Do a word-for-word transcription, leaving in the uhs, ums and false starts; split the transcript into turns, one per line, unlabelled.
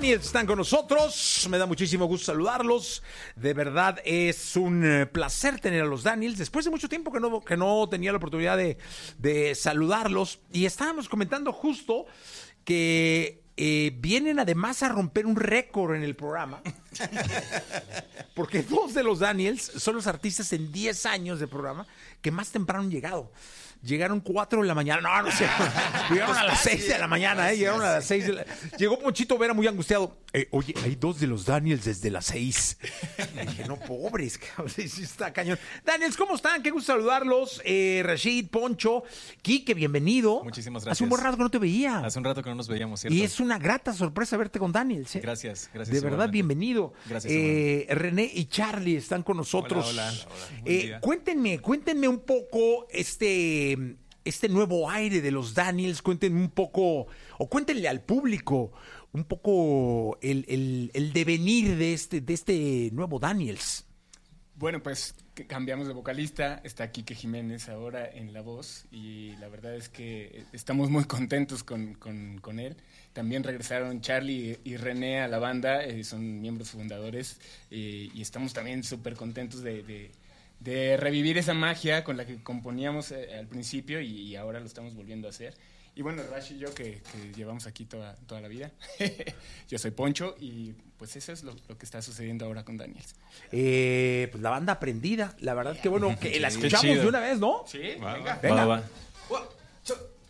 Daniels están con nosotros. Me da muchísimo gusto saludarlos. De verdad es un placer tener a los Daniels. Después de mucho tiempo que no, que no tenía la oportunidad de, de saludarlos. Y estábamos comentando justo que eh, vienen además a romper un récord en el programa. Porque dos de los Daniels son los artistas en diez años de programa que más temprano han llegado. Llegaron cuatro de la mañana. No, no sé. Llegaron a las seis de la mañana, ¿eh? Llegaron a las seis de la... Llegó Ponchito Vera muy angustiado. Eh, oye, hay dos de los Daniels desde las seis. Le dije, no, pobres, cabrón. Sí, está cañón. Daniels, ¿cómo están? Qué gusto saludarlos. Eh, Rashid, Poncho, Quique, bienvenido.
Muchísimas gracias.
Hace un buen rato que no te veía.
Hace un rato que no nos veíamos, ¿cierto?
Y es una grata sorpresa verte con Daniels, ¿eh?
Gracias, gracias.
De verdad,
igualmente.
bienvenido.
Gracias.
Eh, René y Charlie están con nosotros.
Hola, hola. Hola, buen
Eh,
día.
cuéntenme, cuéntenme un poco este... este nuevo aire de los Daniels. Cuéntenme un poco, o cuéntenle al público un poco el, el, el devenir de este, de este nuevo Daniels.
Bueno, pues cambiamos de vocalista, está Quique Jiménez ahora en la voz y la verdad es que estamos muy contentos con, con, con él. También regresaron Charlie y René a la banda, eh, son miembros fundadores eh, y estamos también súper contentos de... de de revivir esa magia con la que componíamos eh, al principio y, y ahora lo estamos volviendo a hacer. Y bueno, Rash y yo que, que llevamos aquí toda, toda la vida. Yo soy Poncho y pues eso es lo, lo que está sucediendo ahora con Daniels.
Eh, pues la banda aprendida, la verdad que bueno, que la
Qué
escuchamos
chido.
de una vez, ¿no?
Sí,
Va,
venga.
Venga.
va, va.
One, two.